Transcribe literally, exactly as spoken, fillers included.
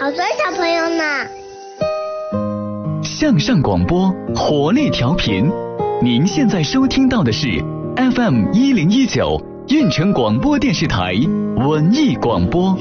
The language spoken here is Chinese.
好多小朋友呢。 向上广播，活力调频。您现在收听到的是 F M 一零一九运城广播电视台文艺广播。